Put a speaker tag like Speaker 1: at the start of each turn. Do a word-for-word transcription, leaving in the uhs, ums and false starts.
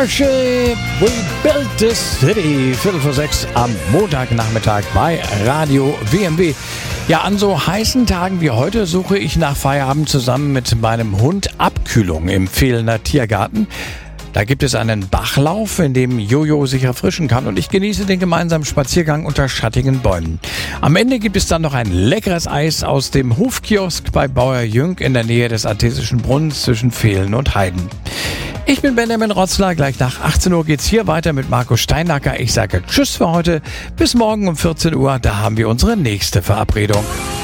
Speaker 1: Starship, We Built This City. Viertel vor sechs am Montagnachmittag bei Radio W M W. Ja, an so heißen Tagen wie heute suche ich nach Feierabend zusammen mit meinem Hund Abkühlung im Vehlener Tiergarten. Da gibt es einen Bachlauf, in dem Jojo sich erfrischen kann, und ich genieße den gemeinsamen Spaziergang unter schattigen Bäumen. Am Ende gibt es dann noch ein leckeres Eis aus dem Hofkiosk bei Bauer Jünk in der Nähe des Artesischen Brunnens zwischen Vehlen und Heiden. Ich bin Benjamin Rotzler. Gleich nach achtzehn Uhr geht's hier weiter mit Marco Steinacker. Ich sage Tschüss für heute. Bis morgen um vierzehn Uhr. Da haben wir unsere nächste Verabredung.